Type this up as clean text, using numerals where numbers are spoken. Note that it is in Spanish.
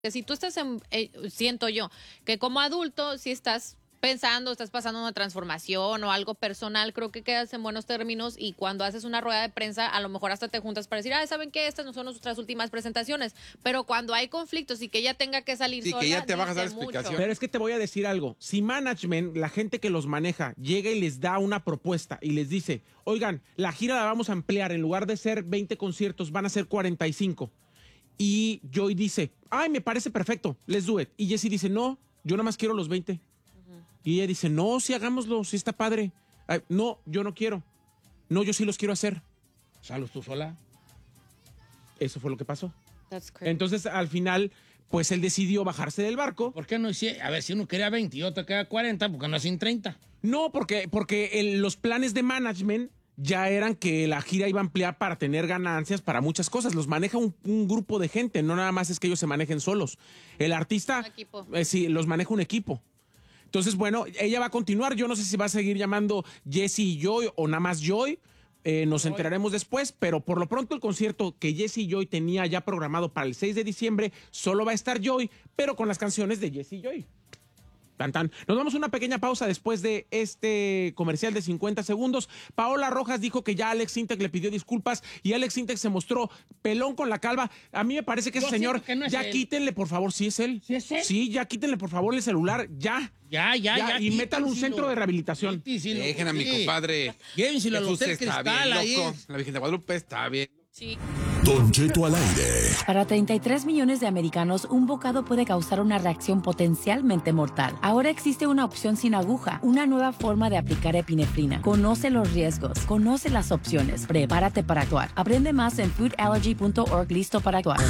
Que si tú estás siento yo, que como adulto, si estás pensando, estás pasando una transformación o algo personal, creo que quedas en buenos términos y cuando haces una rueda de prensa, a lo mejor hasta te juntas para decir, ¿saben qué? Estas no son nuestras últimas presentaciones. Pero cuando hay conflictos y que ella tenga que salir sola, que ya te vas a dar explicación. Pero es que te voy a decir algo. Si management, la gente que los maneja, llega y les da una propuesta y les dice, oigan, la gira la vamos a ampliar, en lugar de ser 20 conciertos, van a ser 45. Y Joy dice, me parece perfecto, let's do it. Y Jessie dice, no, yo nada más quiero los 20. Y ella dice, no, sí hagámoslo, sí está padre. No, yo no quiero. No, yo sí los quiero hacer. ¿Salos tú sola? Eso fue lo que pasó. Entonces, al final, pues él decidió bajarse del barco. ¿Por qué no hicieron? A ver, si uno quería 20 y otro quería 40, ¿por qué no hacen 30? No, porque los planes de management ya eran que la gira iba a ampliar para tener ganancias para muchas cosas. Los maneja un grupo de gente, no nada más es que ellos se manejen solos. El artista, sí, los maneja un equipo. Entonces, bueno, ella va a continuar. Yo no sé si va a seguir llamando Jessie y Joy o nada más Joy. Nos enteraremos después, pero por lo pronto el concierto que Jessie y Joy tenía ya programado para el 6 de diciembre, solo va a estar Joy, pero con las canciones de Jessie y Joy. Tan, tan. Nos damos una pequeña pausa después de este comercial de 50 segundos. Paola Rojas dijo que ya Alex Sintek le pidió disculpas y Alex Sintek se mostró pelón con la calva. A mí me parece que ese señor, que no es ya él. Quítenle, por favor, ¿sí es él? ¿Sí es él? Sí, ya quítenle, por favor, el celular, ya. Ya. Y métanlo en un centro de rehabilitación. Dejen a mi compadre. Llévenselo al Jesús Hotel está Cristal bien, ahí. loco. La Virgen de Guadalupe está bien. Sí. Don Cheto al aire. Para 33 millones de americanos, un bocado puede causar una reacción potencialmente mortal. Ahora existe una opción sin aguja, una nueva forma de aplicar epinefrina. Conoce los riesgos, conoce las opciones, prepárate para actuar. Aprende más en foodallergy.org. Listo para actuar.